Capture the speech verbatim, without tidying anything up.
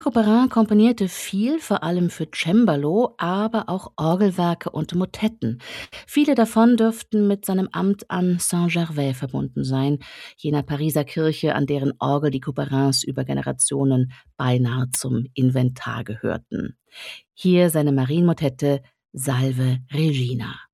Couperin komponierte viel, vor allem für Cembalo, aber auch Orgelwerke und Motetten. Viele davon dürften mit seinem Amt an Saint-Gervais verbunden sein, jener Pariser Kirche, an deren Orgel die Couperins über Generationen beinahe zum Inventar gehörten. Hier seine Marienmotette Salve Regina.